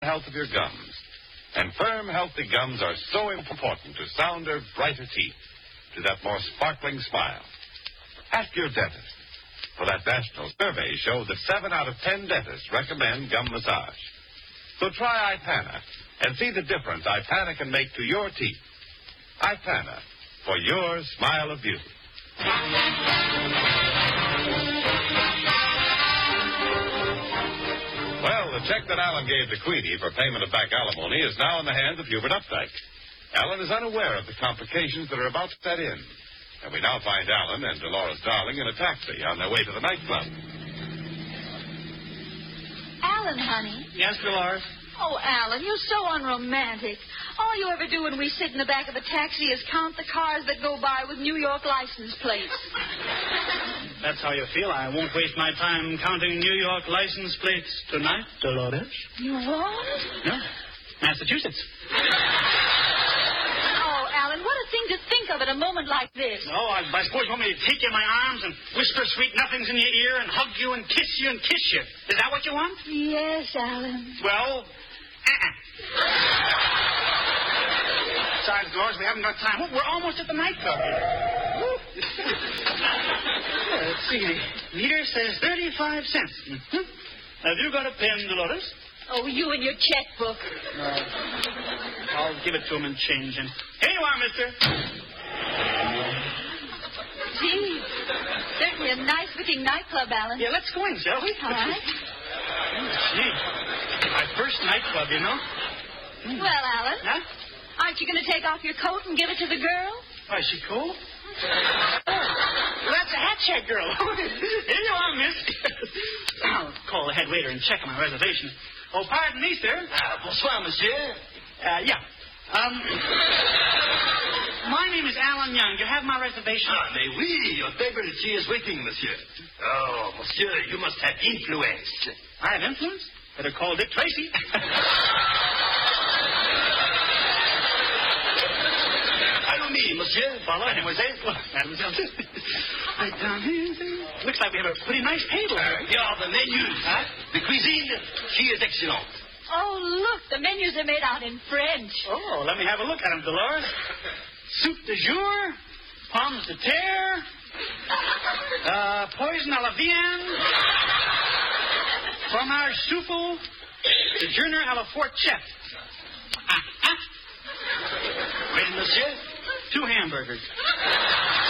health of your gums. And firm, healthy gums are so important to sounder, brighter teeth, to that more sparkling smile. Ask your dentist. For that national survey showed that 7 out of 10 dentists recommend gum massage. So try Ipana and see the difference Ipana can make to your teeth. Ipana, for your smile of beauty. Well, the check that Alan gave to Queenie for payment of back alimony is now in the hands of Hubert Updike. Alan is unaware of the complications that are about to set in. And we now find Alan and Dolores Darling in a taxi on their way to the nightclub. Alan, honey. Yes, Dolores? Oh, Alan, you're so unromantic. All you ever do when we sit in the back of the taxi is count the cars that go by with New York license plates. That's how you feel. I won't waste my time counting New York license plates tonight, Dolores. You won't? No. Massachusetts. Oh, Alan, what a thing to think of at a moment like this. No, I suppose you want me to take you in my arms and whisper sweet nothings in your ear and hug you and kiss you. Is that what you want? Yes, Alan. Well, Besides, Dolores, we haven't got time. We're almost at the nightclub here. Let's see. The meter says 35 cents. Mm-hmm. Have you got a pen, Dolores? Oh, you and your checkbook. I'll give it to him and change him. Here you are, mister. Gee, certainly a nice-looking nightclub, Alan. Yeah, let's go in, shall we? All right. Gee, my first nightclub, you know. Well, Alan. Huh? Aren't you going to take off your coat and give it to the girl? Why, is she cold? Well, that's a hat check girl. Here you are, miss. I'll call the head waiter and check on my reservation. Oh, pardon me, sir. Bonsoir, monsieur. Yeah. My name is Alan Young. You have my reservation? Mais oui, your table is waiting, monsieur. Oh, monsieur, you must have influence. I have influence? Better call Dick Tracy. Follow me, monsieur. Follow, mademoiselle. Mademoiselle. Right down here. Looks like we have a pretty nice table. Here are the menus. Huh? The cuisine, she is excellent. Oh, look, the menus are made out in French. Oh, let me have a look at them, Dolores. Soup du jour, pommes de terre, poison à la viande, fromage souffle, déjeuner à la fourchette. Oui, monsieur. 2 hamburgers.